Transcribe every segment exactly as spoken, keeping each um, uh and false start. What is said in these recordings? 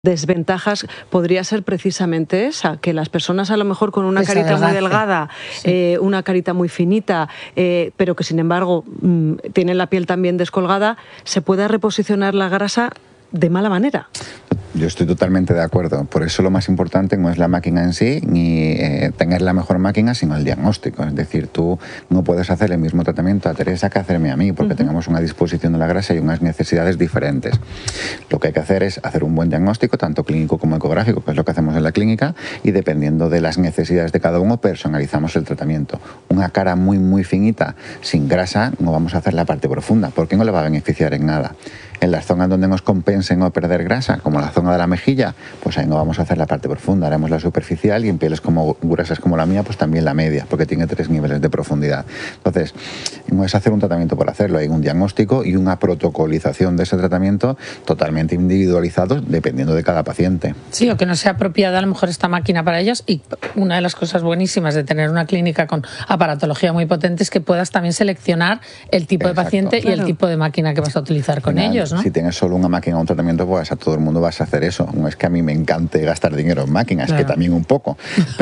desventajas podría ser precisamente esa, que las personas a lo mejor con una carita muy delgada, sí. eh, una carita muy finita, eh, pero que sin embargo mmm, tienen la piel también descolgada, se pueda reposicionar la grasa de mala manera. Yo estoy totalmente de acuerdo. Por eso lo más importante no es la máquina en sí, ni eh, tener la mejor máquina, sino el diagnóstico. Es decir, tú no puedes hacer el mismo tratamiento a Teresa que hacerme a mí, porque uh-huh. tenemos una disposición de la grasa y unas necesidades diferentes. Lo que hay que hacer es hacer un buen diagnóstico, tanto clínico como ecográfico, que es lo que hacemos en la clínica, y dependiendo de las necesidades de cada uno, personalizamos el tratamiento. Una cara muy, muy finita, sin grasa, no vamos a hacer la parte profunda, porque no le va a beneficiar en nada. En las zonas donde nos compense no perder grasa, como la zona de la mejilla, pues ahí no vamos a hacer la parte profunda, haremos la superficial, y en pieles como gruesas como la mía, pues también la media, porque tiene tres niveles de profundidad. Entonces, no es hacer un tratamiento por hacerlo, hay un diagnóstico y una protocolización de ese tratamiento totalmente individualizado dependiendo de cada paciente. Sí, o que no sea apropiada a lo mejor esta máquina para ellos, y una de las cosas buenísimas de tener una clínica con aparatología muy potente es que puedas también seleccionar el tipo Exacto. de paciente claro. y el tipo de máquina que vas a utilizar con Final, ellos, ¿no? Si tienes solo una máquina o un tratamiento, pues a todo el mundo vas a hacer eso. No es que a mí me encante gastar dinero en máquinas, claro. que también un poco,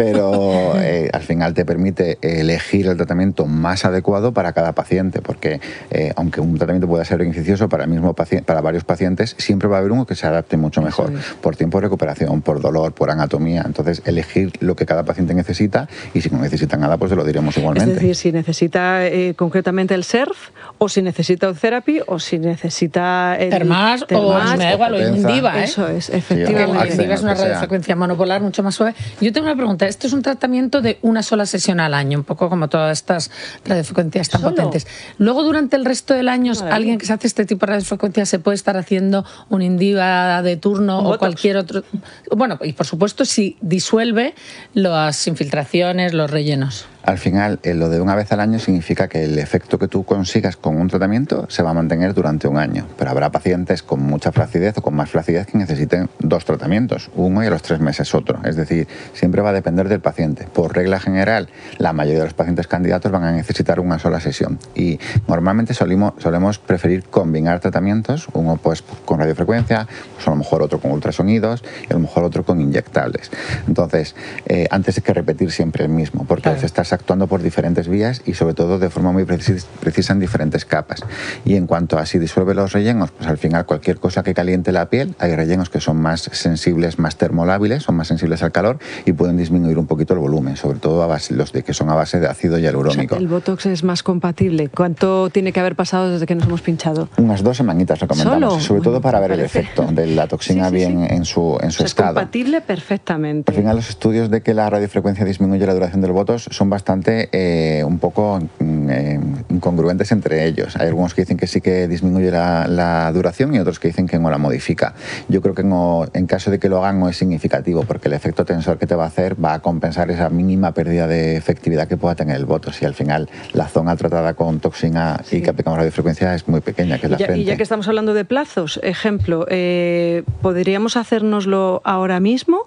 pero eh, al final te permite elegir el tratamiento más adecuado para cada paciente, porque eh, aunque un tratamiento pueda ser beneficioso para, el mismo paciente, para varios pacientes, siempre va a haber uno que se adapte mucho mejor, es. por tiempo de recuperación, por dolor, por anatomía. Entonces, elegir lo que cada paciente necesita, y si no necesita nada, pues se lo diremos igualmente. Es decir, si necesita eh, concretamente el S E R F, o si necesita Therapy, o si necesita el Termas, o me da igual, o Indiva, ¿eh? Eso es, efectivamente. Indiva es una radiofrecuencia monopolar mucho más suave. Yo tengo una pregunta, ¿esto es un tratamiento de una sola sesión al año? Un poco como todas estas radiofrecuencias tan ¿Solo? potentes. Luego, durante el resto del año, Madre alguien que se hace este tipo de radiofrecuencia se puede estar haciendo un Indiva de turno o cualquier otro. Bueno, y por supuesto, si disuelve las infiltraciones, los rellenos. Al final, eh, lo de una vez al año significa que el efecto que tú consigas con un tratamiento se va a mantener durante un año. Pero habrá pacientes con mucha flacidez o con más flacidez que necesiten dos tratamientos, uno y a los tres meses otro. Es decir, siempre va a depender del paciente. Por regla general, la mayoría de los pacientes candidatos van a necesitar una sola sesión. Y normalmente solimos, solemos preferir combinar tratamientos, uno pues con radiofrecuencia, pues a lo mejor otro con ultrasonidos y a lo mejor otro con inyectables. Entonces, eh, antes hay que repetir siempre el mismo, porque claro. a veces estás actuando por diferentes vías y sobre todo de forma muy precis precisa en diferentes capas. Y en cuanto a si disuelve los rellenos, pues al final cualquier cosa que caliente la piel, hay rellenos que son más sensibles, más termolábiles, son más sensibles al calor y pueden disminuir un poquito el volumen, sobre todo a base, los de que son a base de ácido hialurónico. O sea, el Botox es más compatible. ¿Cuánto tiene que haber pasado desde que nos hemos pinchado? Unas dos semanitas recomendamos, ¿Solo? sobre bueno, todo para ver parece. el efecto de la toxina sí, sí, bien sí. en su, en su o sea, estado. Es compatible perfectamente. Al final los estudios de que la radiofrecuencia disminuye la duración del Botox son bastante eh, un poco eh, incongruentes entre ellos. Hay algunos que dicen que sí que disminuye la, la duración y otros que dicen que no la modifica. Yo creo que no, en caso de que lo hagan no es significativo, porque el efecto tensor que te va a hacer va a compensar esa mínima pérdida de efectividad que pueda tener el Botox, y al final la zona tratada con toxina sí. y que aplicamos radiofrecuencia es muy pequeña, que es la ya, frente. Y ya que estamos hablando de plazos, ejemplo, eh, ¿podríamos hacérnoslo ahora mismo?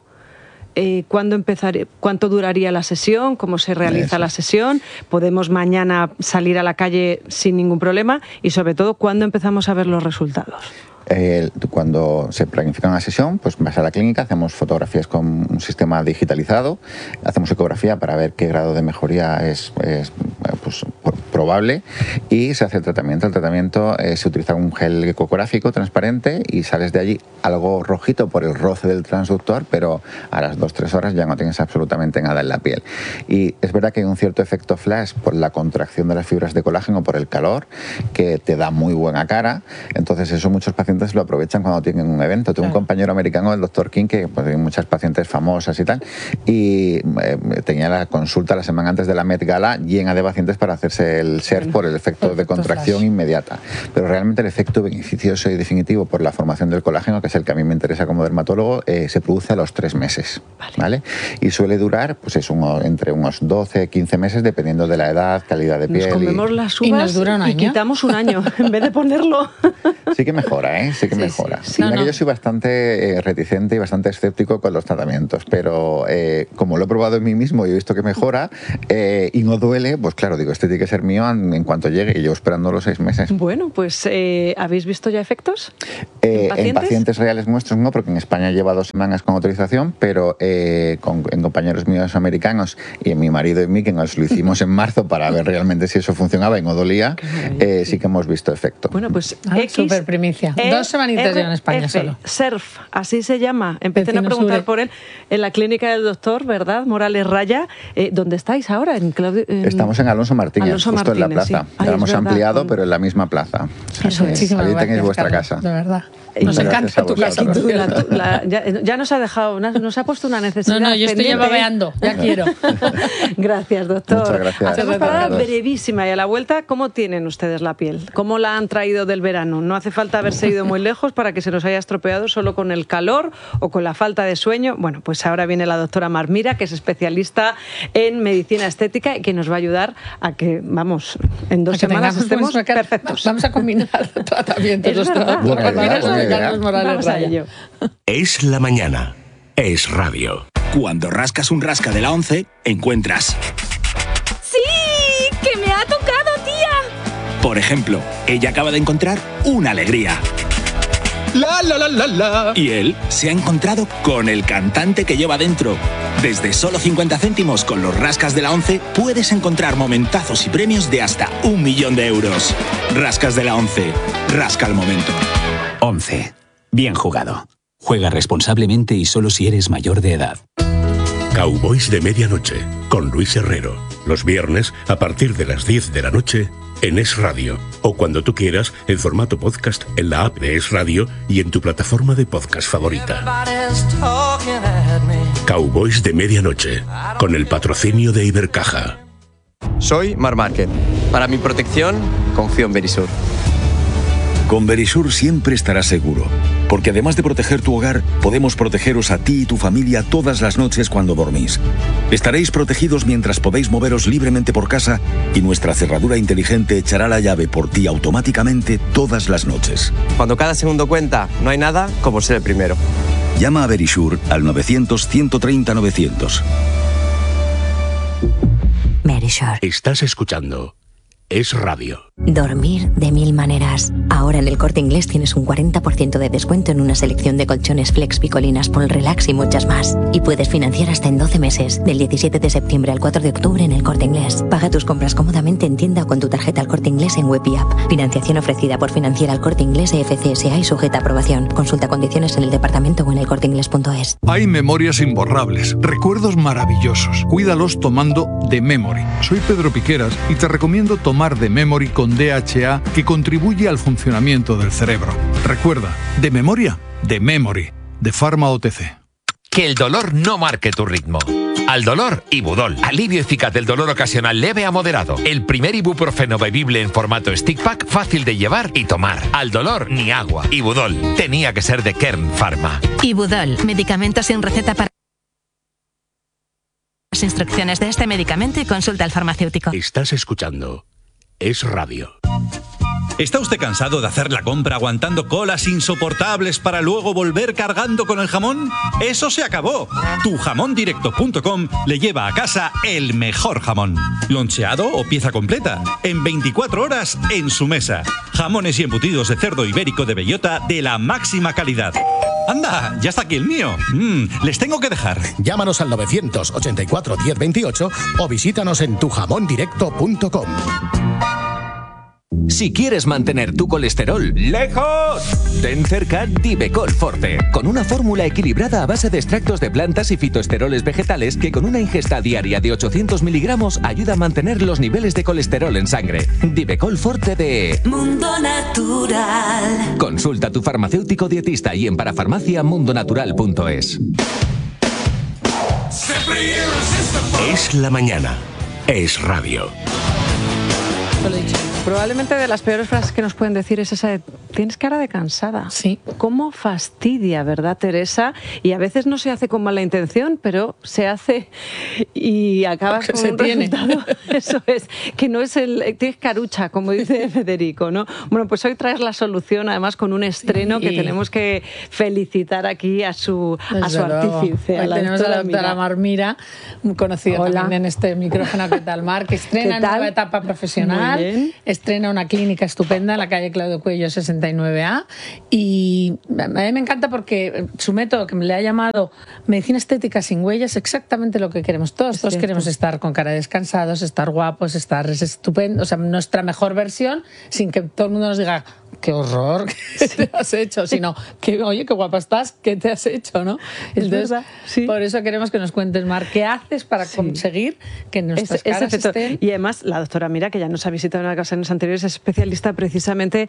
Eh, ¿cuándo empezar, ¿Cuánto duraría la sesión? ¿Cómo se realiza Eso. la sesión? ¿Podemos mañana salir a la calle sin ningún problema? Y sobre todo, ¿cuándo empezamos a ver los resultados? Eh, cuando se planifica una sesión, pues vas a la clínica, hacemos fotografías con un sistema digitalizado, hacemos ecografía para ver qué grado de mejoría es, es pues, probable, y se hace el tratamiento. El tratamiento eh, se utiliza un gel ecográfico transparente y sales de allí algo rojito por el roce del transductor, pero a las dos tres horas ya no tienes absolutamente nada en la piel. Y es verdad que hay un cierto efecto flash por la contracción de las fibras de colágeno, por el calor, que te da muy buena cara. Entonces eso muchos pacientes lo aprovechan cuando tienen un evento. Tengo claro. un compañero americano, el doctor King, que pues, hay muchas pacientes famosas y tal, y eh, tenía la consulta la semana antes de la Met Gala llena de pacientes para hacerse el S E R por el efecto Perfecto de contracción flash. inmediata. Pero realmente el efecto beneficioso y definitivo por la formación del colágeno, que es el que a mí me interesa como dermatólogo, eh, se produce a los tres meses. Vale. ¿Vale? Y suele durar pues es uno, entre unos doce, quince meses, dependiendo de la edad, calidad de piel. Nos comemos y... las uvas y, nos dura un año. y quitamos un año en vez de ponerlo. Sí que mejora, ¿eh? Sí que sí, mejora. Sí, sí. No, no. Yo soy bastante eh, reticente y bastante escéptico con los tratamientos, pero eh, como lo he probado en mí mismo y he visto que mejora eh, y no duele, pues claro, digo, este tiene que ser mi mío en, en cuanto llegue, y llevo esperando los seis meses. Bueno, pues eh, ¿habéis visto ya efectos? Eh, ¿En pacientes? En pacientes reales nuestros no, porque en España lleva dos semanas con autorización, pero eh, con, en compañeros míos americanos y en mi marido y mí, que nos lo hicimos en marzo para ver realmente si eso funcionaba y no dolía, eh, sí que hemos visto efecto. Bueno, pues ah, X, super primicia. E, Dos semanitas ya en España F, solo. SERF, así se llama. Empecé a preguntar Sure. por él en la clínica del doctor, ¿verdad? Morales Raya. Eh, ¿Dónde estáis ahora? En Claudio, en... Estamos en Alonso Martínez, Alonso justo Martínez, en la plaza. sí. Ya Ay, lo hemos verdad, ampliado, con... pero en la misma plaza. O sea, Eso, muchísimas ahí gracias, tenéis vuestra Carlos, casa. de verdad. Nos Muchas encanta tu gracias a actitud. La, la, ya, ya nos ha dejado, nos ha puesto una necesidad. No, no, yo estoy ya pendiente. babeando, ya quiero. Gracias, doctor. Muchas gracias. Hacemos parada brevísima y a la vuelta, ¿cómo tienen ustedes la piel? ¿Cómo la han traído del verano? No hace falta haberse ido muy lejos para que se nos haya estropeado solo con el calor o con la falta de sueño. Bueno, pues ahora viene la doctora Mar Mira, que es especialista en medicina estética y que nos va a ayudar a que, vamos, en dos semanas estemos perfectos. Vamos a combinar tratamientos. Es verdad. Buena idea, buena idea. Carlos Morales Vamos a Raya. ello. Es la mañana. Es radio. Cuando rascas un rasca de la once, encuentras... ¡Sí! ¡Que me ha tocado, tía! Por ejemplo, ella acaba de encontrar una alegría. La, la, la, la, la. Y él se ha encontrado con el cantante que lleva dentro. Desde solo cincuenta céntimos con los rascas de la once puedes encontrar momentazos y premios de hasta un millón de euros. Rascas de la once. Rasca el momento. once. Bien jugado. Juega responsablemente y solo si eres mayor de edad. Cowboys de Medianoche, con Luis Herrero. Los viernes, a partir de las diez de la noche, en Es Radio. O cuando tú quieras, en formato podcast, en la app de Es Radio y en tu plataforma de podcast favorita. Cowboys de Medianoche, con el patrocinio de Ibercaja. Soy Mar Márquez. Para mi protección, confío en Verisur. Con Verisur siempre estarás seguro, porque además de proteger tu hogar, podemos protegeros a ti y tu familia todas las noches cuando dormís. Estaréis protegidos mientras podéis moveros libremente por casa y nuestra cerradura inteligente echará la llave por ti automáticamente todas las noches. Cuando cada segundo cuenta, no hay nada como ser el primero. Llama a Verisur al novecientos, ciento treinta, novecientos. Verisur. Estás escuchando Es Radio. Dormir de mil maneras. Ahora en el Corte Inglés tienes un cuarenta por ciento de descuento en una selección de colchones Flex, Picolinas, Pol Relax y muchas más. Y puedes financiar hasta en doce meses, del diecisiete de septiembre al cuatro de octubre en el Corte Inglés. Paga tus compras cómodamente en tienda o con tu tarjeta al Corte Inglés en web y app. Financiación ofrecida por Financiera al Corte Inglés E F C S A y sujeta a aprobación. Consulta condiciones en el departamento o en el corte inglés punto es. Hay memorias imborrables, recuerdos maravillosos. Cuídalos tomando The Memory. Soy Pedro Piqueras y te recomiendo tomar The Memory con D H A, que contribuye al funcionamiento del cerebro. Recuerda, de memoria, The Memory, de Pharma O T C. Que el dolor no marque tu ritmo. Al dolor, Ibudol. Alivio eficaz del dolor ocasional leve a moderado. El primer ibuprofeno bebible en formato stick pack, fácil de llevar y tomar. Al dolor, ni agua. Ibudol. Tenía que ser de Kern Pharma. Ibudol. Medicamento sin receta para... Las instrucciones de este medicamento y consulta al farmacéutico. Estás escuchando Es Radio. ¿Está usted cansado de hacer la compra aguantando colas insoportables para luego volver cargando con el jamón? ¡Eso se acabó! tu jamón directo punto com le lleva a casa el mejor jamón. Loncheado o pieza completa, en veinticuatro horas en su mesa. Jamones y embutidos de cerdo ibérico de bellota de la máxima calidad. ¡Anda! ¡Ya está aquí el mío! Mm, les tengo que dejar. Llámanos al novecientos ochenta y cuatro diez veintiocho o visítanos en tu jamón directo punto com. Si quieres mantener tu colesterol lejos, ten cerca Divecol Forte, con una fórmula equilibrada a base de extractos de plantas y fitoesteroles vegetales que con una ingesta diaria de ochocientos miligramos ayuda a mantener los niveles de colesterol en sangre. Divecol Forte de Mundo Natural. Consulta a tu farmacéutico dietista y en parafarmacia mundo natural punto es. Es la mañana. Es radio. Probablemente de las peores frases que nos pueden decir es esa de tienes cara de cansada. Sí. ¿Cómo fastidia, verdad, Teresa? Y a veces no se hace con mala intención, pero se hace y acabas Porque con se un tiene. resultado. Eso es, que no es el... Tienes carucha, como dice Federico, ¿no? Bueno, pues hoy traes la solución, además con un estreno Sí. que tenemos que felicitar aquí a su, a su Desde luego. artífice. Hoy a la tenemos a la doctora doctora Mira. Mar Mira, conocida Hola. también en este micrófono. ¿Qué tal, Mar? Que estrena ¿Qué tal? nueva etapa profesional. Muy bien. Estrena una clínica estupenda en la calle Claudio Cuello sesenta y nueve A. Y a mí me encanta porque su método, que me le ha llamado medicina estética sin huellas, es exactamente lo que queremos todos. Todos queremos estar con cara de descansados, estar guapos, estar estupendos, o sea, nuestra mejor versión, sin que todo el mundo nos diga qué horror, ¿qué te has hecho? Sino, que, oye, qué guapa estás, ¿qué te has hecho? ¿no? Es Entonces, verdad, sí. por eso queremos que nos cuentes, Mar, ¿qué haces para Sí. conseguir que nuestras Ese- ese caras efecto. estén... Y además, la doctora Mira, que ya nos ha visitado en ocasiones anteriores, es especialista precisamente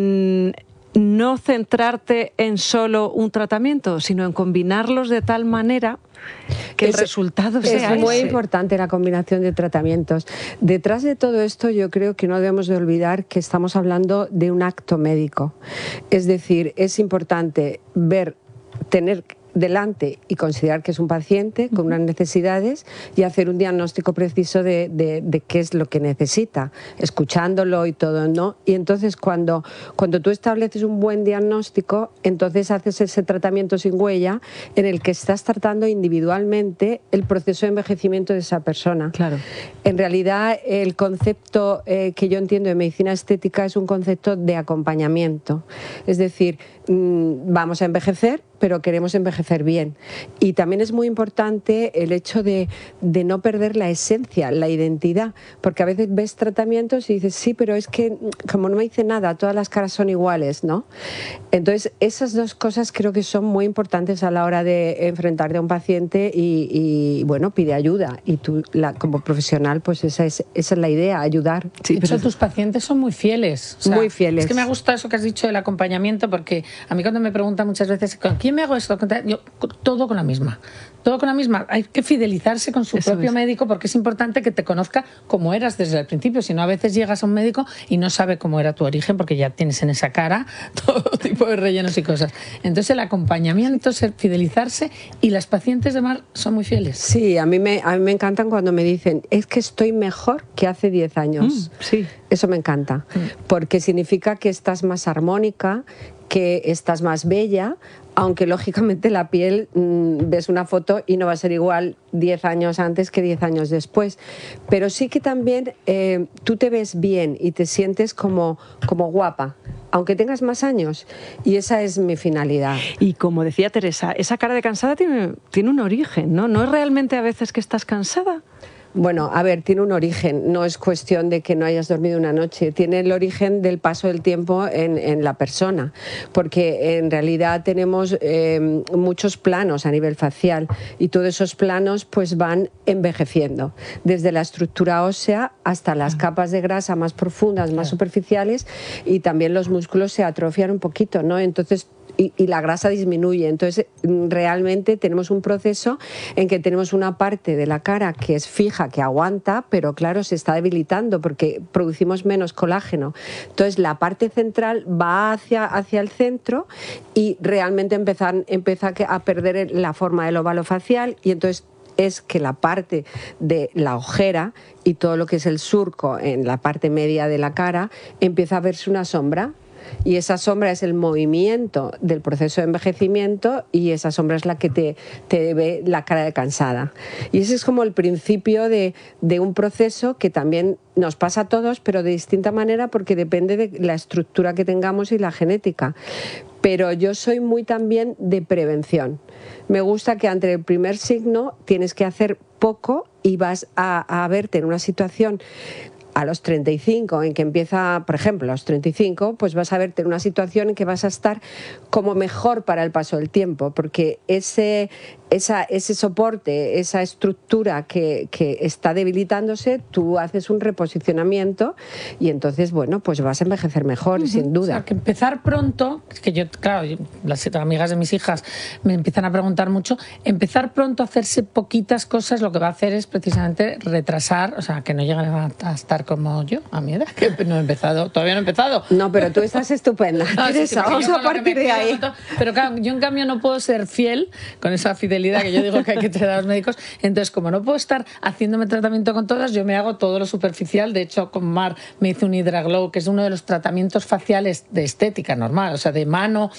en no centrarte en solo un tratamiento, sino en combinarlos de tal manera que el Es- resultado es sea muy ese. importante la combinación de tratamientos. Detrás de todo esto yo creo que no debemos de olvidar que estamos hablando de un acto médico. Es decir, es importante ver, tener delante y considerar que es un paciente con unas necesidades y hacer un diagnóstico preciso de, de, de qué es lo que necesita, escuchándolo y todo, ¿no? Y entonces cuando, cuando tú estableces un buen diagnóstico, entonces haces ese tratamiento sin huella en el que estás tratando individualmente el proceso de envejecimiento de esa persona. Claro. En realidad, el concepto eh, que yo entiendo de medicina estética es un concepto de acompañamiento. Es decir, mmm, vamos a envejecer, pero queremos envejecer bien. Y también es muy importante el hecho de, de no perder la esencia, la identidad, porque a veces ves tratamientos y dices, sí, pero es que como no me dice nada, todas las caras son iguales, ¿no? Entonces, esas dos cosas creo que son muy importantes a la hora de enfrentarte a un paciente y, y bueno, pide ayuda. Y tú, la, como profesional, pues esa es, esa es la idea, ayudar. De hecho, tus pacientes son muy fieles. O sea, Muy fieles. Es que me gusta eso que has dicho del acompañamiento, porque a mí cuando me preguntan muchas veces, ¿con quién me hago esto? Yo, todo con la misma. Todo con la misma. Hay que fidelizarse con su Eso propio es. médico, porque es importante que te conozca como eras desde el principio. Si no, a veces llegas a un médico y no sabe cómo era tu origen, porque ya tienes en esa cara todo tipo de rellenos y cosas. Entonces, el acompañamiento es el fidelizarse, y las pacientes de Mar son muy fieles. Sí, a mí me, a mí me encantan cuando me dicen, es que estoy mejor que hace diez años. Mm, sí. Eso me encanta, porque significa que estás más armónica, que estás más bella, aunque lógicamente la piel, mmm, ves una foto y no va a ser igual diez años antes que diez años después. Pero sí que también eh, tú te ves bien y te sientes como, como guapa, aunque tengas más años. Y esa es mi finalidad. Y como decía Teresa, esa cara de cansada tiene, tiene un origen, ¿no? ¿No es realmente a veces que estás cansada? Bueno, a ver, tiene un origen, no es cuestión de que no hayas dormido una noche, tiene el origen del paso del tiempo en, en la persona, porque en realidad tenemos eh, muchos planos a nivel facial y todos esos planos pues van envejeciendo, desde la estructura ósea hasta las capas de grasa más profundas, más superficiales, y también los músculos se atrofian un poquito, ¿no? Entonces, Y, y la grasa disminuye. Entonces, realmente tenemos un proceso en que tenemos una parte de la cara que es fija, que aguanta, pero claro, se está debilitando porque producimos menos colágeno. Entonces, la parte central va hacia, hacia el centro y realmente empiezan, empieza a perder la forma del óvalo facial, y entonces es que la parte de la ojera y todo lo que es el surco en la parte media de la cara empieza a verse una sombra. Y esa sombra es el movimiento del proceso de envejecimiento, y esa sombra es la que te, te ve la cara de cansada. Y ese es como el principio de, de un proceso que también nos pasa a todos, pero de distinta manera, porque depende de la estructura que tengamos y la genética. Pero yo soy muy también de prevención. Me gusta que ante el primer signo tienes que hacer poco y vas a, a verte en una situación a los treinta y cinco, en que empieza, por ejemplo, a los treinta y cinco, pues vas a verte en una situación en que vas a estar como mejor para el paso del tiempo, porque ese, esa, ese soporte, esa estructura que, que está debilitándose, tú haces un reposicionamiento y entonces, bueno, pues vas a envejecer mejor, uh-huh. sin duda. O sea, que empezar pronto, que yo, claro, yo, las amigas de mis hijas me empiezan a preguntar mucho, empezar pronto a hacerse poquitas cosas lo que va a hacer es precisamente retrasar, o sea, que no lleguen a, a estar como yo, a mi edad, que no he empezado, todavía no he empezado. No, pero tú estás estupenda, no, Teresa, sí, sí, vamos a partir de ahí. Todo, pero claro, yo en cambio no puedo ser fiel con esa fidelidad que yo digo que hay que tener a los médicos, entonces como no puedo estar haciéndome tratamiento con todas, yo me hago todo lo superficial, de hecho con Mar me hice un Hydraglow, que es uno de los tratamientos faciales de estética normal, o sea, de mano,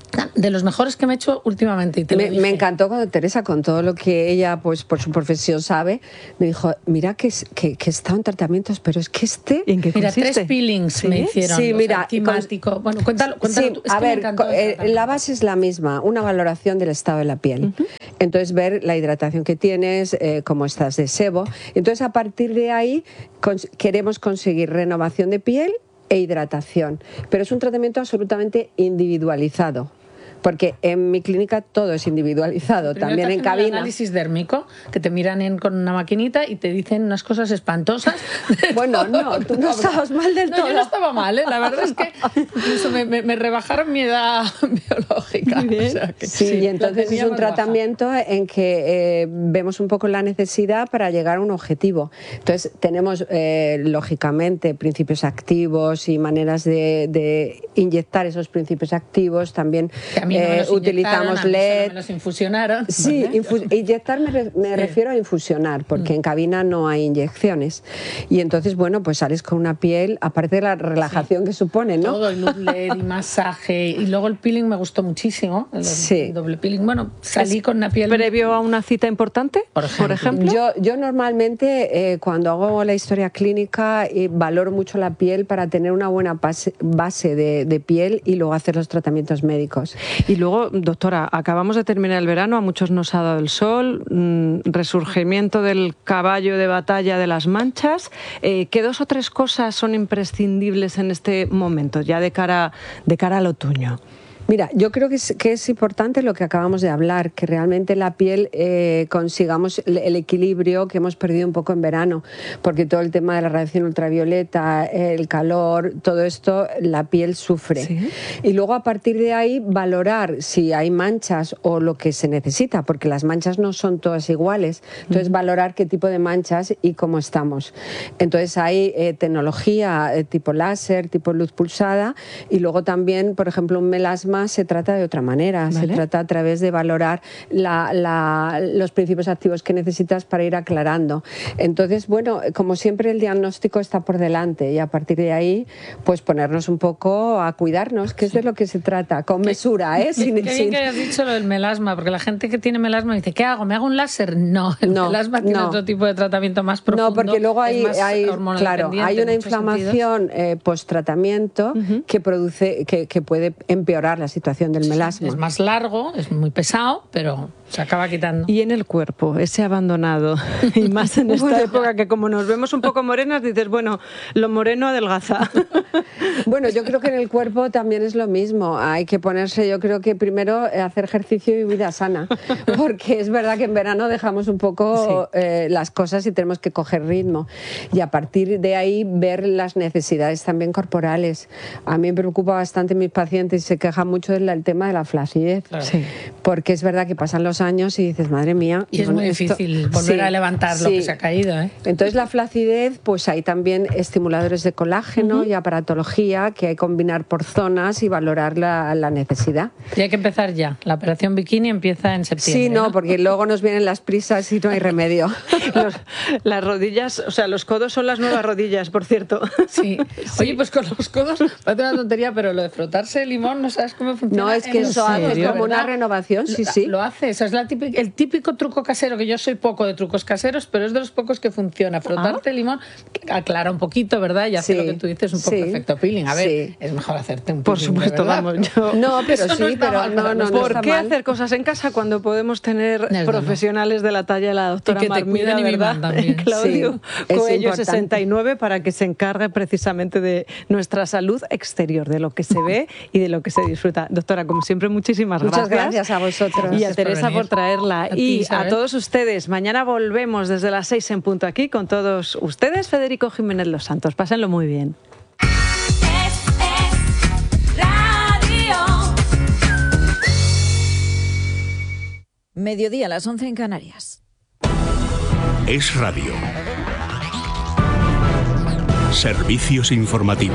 de los mejores que me he hecho últimamente. Y te me, me encantó cuando Teresa, con todo lo que ella, pues por su profesión sabe, me dijo, mira que, que, que he estado en tratamientos, pero es que este... ¿En qué mira, tres peelings ¿sí? me hicieron. Sí, mira. Con, bueno, cuéntalo, cuéntalo sí, tú. Es a que ver, eh, la base es la misma, una valoración del estado de la piel. Uh-huh. Entonces, ver la hidratación que tienes, eh, cómo estás de sebo. Entonces, a partir de ahí, cons- queremos conseguir renovación de piel e hidratación. Pero es un tratamiento absolutamente individualizado. Porque en mi clínica todo es individualizado, primero también te en hacen cabina. Un análisis dérmico, que te miran en, con una maquinita y te dicen unas cosas espantosas. Bueno, no, tú no estabas mal del no, todo. Yo no estaba mal, ¿eh? La verdad es que incluso me, me, me rebajaron mi edad biológica. O sea que, sí, y entonces es un tratamiento baja. en que eh, vemos un poco la necesidad para llegar a un objetivo. Entonces tenemos, eh, lógicamente, principios activos y maneras de, de inyectar esos principios activos también. Eh, utilizamos L E D. Me los infusionaron. Sí, infu- inyectar me, re- me sí. refiero a infusionar, porque mm. en cabina no hay inyecciones. Y entonces, bueno, pues sales con una piel, aparte de la relajación sí. que supone, ¿no? Todo, el L E D y masaje. Y luego el peeling me gustó muchísimo. El, sí. el doble peeling. Bueno, salí con una piel... ¿Previo a una cita importante, por ejemplo? Por ejemplo? Yo, yo normalmente, eh, cuando hago la historia clínica, eh, valoro mucho la piel para tener una buena base, base de, de piel y luego hacer los tratamientos médicos. Y luego, doctora, acabamos de terminar el verano, a muchos nos ha dado el sol, mmm, resurgimiento del caballo de batalla de las manchas. Eh, ¿Qué dos o tres cosas son imprescindibles en este momento, ya de cara, de cara al otoño? Mira, yo creo que es, que es importante lo que acabamos de hablar, que realmente la piel eh, consigamos el, el equilibrio que hemos perdido un poco en verano, porque todo el tema de la radiación ultravioleta, el calor, todo esto, la piel sufre. ¿Sí? Y luego a partir de ahí valorar si hay manchas o lo que se necesita, porque las manchas no son todas iguales. Entonces, mm. valorar qué tipo de manchas y cómo estamos. Entonces, hay eh, tecnología eh, tipo láser, tipo luz pulsada, y luego también, por ejemplo, un melasma se trata de otra manera, ¿vale? Se trata a través de valorar la, la, los principios activos que necesitas para ir aclarando. Entonces, bueno, como siempre el diagnóstico está por delante y a partir de ahí, pues ponernos un poco a cuidarnos, que sí. es de lo que se trata, con mesura, ¿eh? Sin, Qué bien sin... que hayas dicho lo del melasma, porque la gente que tiene melasma dice, ¿qué hago? ¿Me hago un láser? No, el no, melasma tiene no. otro tipo de tratamiento más profundo. No, porque luego hay, hay, claro, hay una inflamación eh, post-tratamiento uh-huh. que produce, que, que puede empeorar la situación del melasma. Es más largo, es muy pesado, pero se acaba quitando. Y en el cuerpo, ese abandonado, y más en esta bueno, época que como nos vemos un poco morenas, dices, bueno, lo moreno adelgaza. Bueno, yo creo que en el cuerpo también es lo mismo. Hay que ponerse, yo creo que primero hacer ejercicio y vida sana, porque es verdad que en verano dejamos un poco sí. eh, las cosas y tenemos que coger ritmo. Y a partir de ahí ver las necesidades también corporales. A mí me preocupa bastante mis pacientes y se quejan mucho del el tema de la flacidez, claro. sí. porque es verdad que pasan los años y dices, madre mía. Y es muy esto... difícil volver sí, a levantar sí. lo que se ha caído. ¿eh? Entonces la flacidez, pues hay también estimuladores de colágeno uh-huh. y aparatología que hay que combinar por zonas y valorar la, la necesidad. Y hay que empezar ya. La operación bikini empieza en septiembre. Sí, no, ¿no? porque luego nos vienen las prisas y no hay remedio. los, las rodillas, o sea, los codos son las nuevas rodillas, por cierto. Sí. sí. Oye, pues con los codos, parece una tontería, pero lo de frotarse el limón, ¿no sabes cómo funciona? No, es que eso hace como una renovación, sí, sí. Lo hace, eso es la típica, el típico truco casero, que yo soy poco de trucos caseros, pero es de los pocos que funciona. Frotarte ah. el limón, aclara un poquito, ¿verdad? Y hace sí. lo que tú dices, un poco sí. efecto peeling. A ver, sí. es mejor hacerte un peeling. Por supuesto, vamos. Yo... No, pero eso sí, no pero mal, no, no, no ¿Por está qué mal? hacer cosas en casa cuando podemos tener no, profesionales no. de la talla de la doctora Marmida, ¿verdad? Claudio sí, Coello, sesenta y nueve, para que se encargue precisamente de nuestra salud exterior, de lo que se ve y de lo que se disfruta. encanta. Doctora, como siempre, muchísimas Muchas gracias. gracias a vosotros. Y a Teresa por, por traerla. A ti, y Isabel. a todos ustedes, mañana volvemos desde las seis en punto aquí con todos ustedes, Federico Jiménez Los Santos. Pásenlo muy bien. Mediodía a las once en Canarias. Es Radio. Servicios informativos.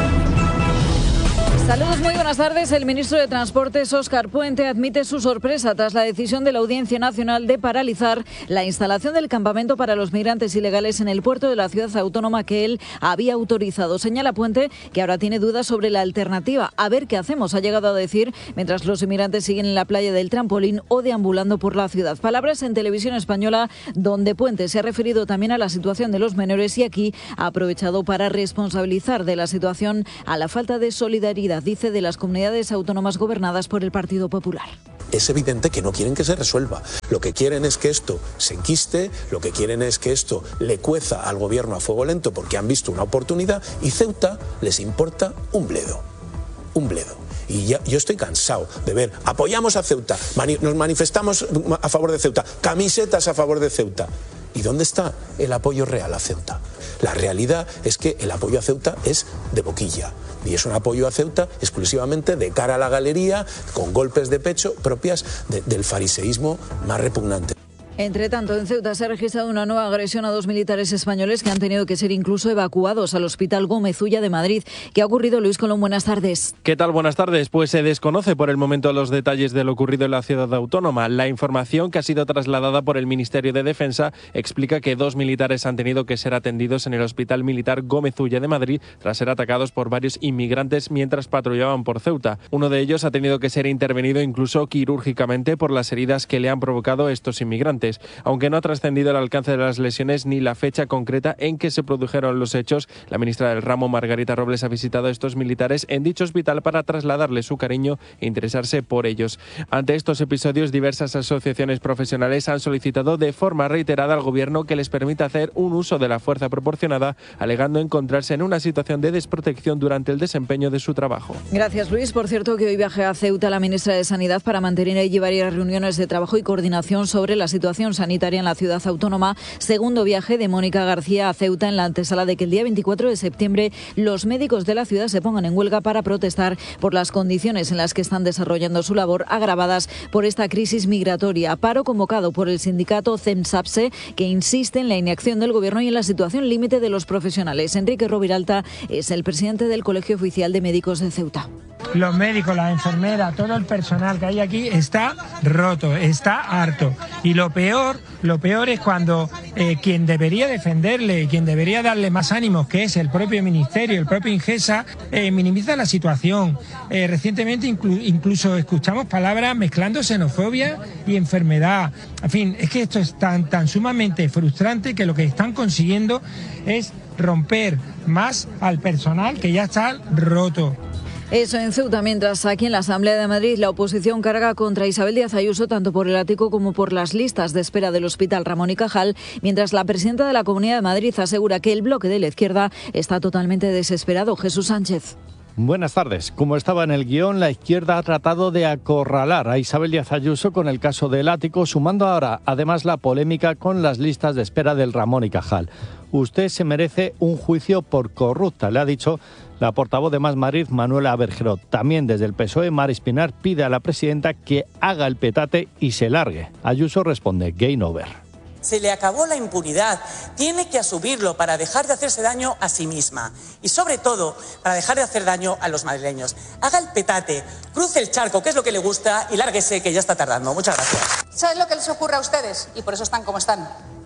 Saludos, muy buenas tardes. El ministro de Transportes, Óscar Puente, admite su sorpresa tras la decisión de la Audiencia Nacional de paralizar la instalación del campamento para los migrantes ilegales en el puerto de la ciudad autónoma que él había autorizado. Señala Puente que ahora tiene dudas sobre la alternativa. A ver qué hacemos, ha llegado a decir, mientras los inmigrantes siguen en la playa del Trampolín o deambulando por la ciudad. Palabras en Televisión Española, donde Puente se ha referido también a la situación de los menores y aquí ha aprovechado para responsabilizar de la situación a la falta de solidaridad, dice, de las comunidades autónomas gobernadas por el Partido Popular. Es evidente que no quieren que se resuelva. Lo que quieren es que esto se enquiste, lo que quieren es que esto le cueza al gobierno a fuego lento porque han visto una oportunidad y Ceuta les importa un bledo. Un bledo. Y ya, yo estoy cansado de ver, apoyamos a Ceuta, mani- nos manifestamos a favor de Ceuta, camisetas a favor de Ceuta. ¿Y dónde está el apoyo real a Ceuta? La realidad es que el apoyo a Ceuta es de boquilla. Y es un apoyo a Ceuta exclusivamente de cara a la galería, con golpes de pecho propias de, del fariseísmo más repugnante. Entre tanto, en Ceuta se ha registrado una nueva agresión a dos militares españoles que han tenido que ser incluso evacuados al Hospital Gómez Ulla de Madrid. ¿Qué ha ocurrido, Luis Colón? Buenas tardes. ¿Qué tal? Buenas tardes. Pues se desconoce por el momento los detalles de lo ocurrido en la ciudad autónoma. La información que ha sido trasladada por el Ministerio de Defensa explica que dos militares han tenido que ser atendidos en el Hospital Militar Gómez Ulla de Madrid tras ser atacados por varios inmigrantes mientras patrullaban por Ceuta. Uno de ellos ha tenido que ser intervenido incluso quirúrgicamente por las heridas que le han provocado estos inmigrantes. Aunque no ha trascendido el alcance de las lesiones ni la fecha concreta en que se produjeron los hechos, la ministra del ramo, Margarita Robles, ha visitado a estos militares en dicho hospital para trasladarles su cariño e interesarse por ellos. Ante estos episodios, diversas asociaciones profesionales han solicitado de forma reiterada al Gobierno que les permita hacer un uso de la fuerza proporcionada, alegando encontrarse en una situación de desprotección durante el desempeño de su trabajo. Gracias, Luis. Por cierto, que hoy viaja a Ceuta la ministra de Sanidad para mantener allí varias reuniones de trabajo y coordinación sobre la situación sanitaria en la ciudad autónoma. Segundo viaje de Mónica García a Ceuta en la antesala de que el día veinticuatro de septiembre los médicos de la ciudad se pongan en huelga para protestar por las condiciones en las que están desarrollando su labor, agravadas por esta crisis migratoria. Paro convocado por el sindicato CEMSAPSE, que insiste en la inacción del Gobierno y en la situación límite de los profesionales. Enrique Roviralta es el presidente del Colegio Oficial de Médicos de Ceuta. Los médicos, las enfermeras, todo el personal que hay aquí está roto, está harto. Y lo peor, lo peor es cuando eh, quien debería defenderle, quien debería darle más ánimos, que es el propio Ministerio, el propio Ingesa, eh, minimiza la situación. Eh, recientemente inclu- incluso escuchamos palabras mezclando xenofobia y enfermedad. En fin, es que esto es tan, tan sumamente frustrante que lo que están consiguiendo es romper más al personal que ya está roto. Eso en Ceuta, mientras aquí en la Asamblea de Madrid la oposición carga contra Isabel Díaz Ayuso tanto por el ático como por las listas de espera del Hospital Ramón y Cajal, mientras la presidenta de la Comunidad de Madrid asegura que el bloque de la izquierda está totalmente desesperado. Jesús Sánchez. Buenas tardes. Como estaba en el guión, la izquierda ha tratado de acorralar a Isabel Díaz Ayuso con el caso del ático, sumando ahora además la polémica con las listas de espera del Ramón y Cajal. Usted se merece un juicio por corrupta, le ha dicho la portavoz de Más Madrid, Manuela Bergerot. También desde el P S O E, Mar Espinar pide a la presidenta que haga el petate y se largue. Ayuso responde, game over. Se le acabó la impunidad, tiene que asumirlo para dejar de hacerse daño a sí misma y sobre todo para dejar de hacer daño a los madrileños. Haga el petate, cruce el charco, que es lo que le gusta, y lárguese, que ya está tardando. Muchas gracias. ¿Sabes lo que les ocurre a ustedes? Y por eso están como están.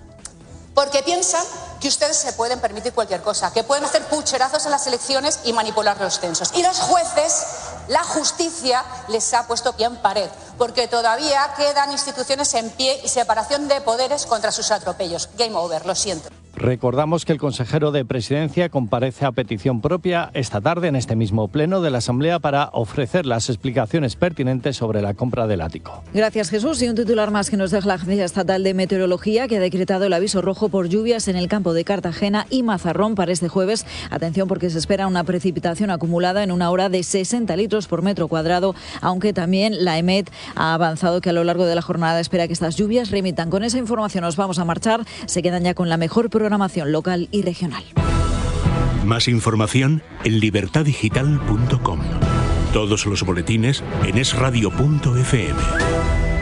Porque piensan que ustedes se pueden permitir cualquier cosa, que pueden hacer pucherazos en las elecciones y manipular los censos. Y los jueces, la justicia, les ha puesto pie en pared, porque todavía quedan instituciones en pie y separación de poderes contra sus atropellos. Game over, lo siento. Recordamos que el consejero de Presidencia comparece a petición propia esta tarde en este mismo pleno de la Asamblea para ofrecer las explicaciones pertinentes sobre la compra del ático. Gracias, Jesús. Y un titular más que nos deja la Agencia Estatal de Meteorología, que ha decretado el aviso rojo por lluvias en el campo de Cartagena y Mazarrón para este jueves. Atención, porque se espera una precipitación acumulada en una hora de sesenta litros por metro cuadrado, aunque también la EMET ha avanzado que a lo largo de la jornada espera que estas lluvias remitan. Con esa información nos vamos a marchar. Se quedan ya con la mejor programación local y regional. Más información en libertad digital punto com. Todos los boletines en es radio punto efe eme.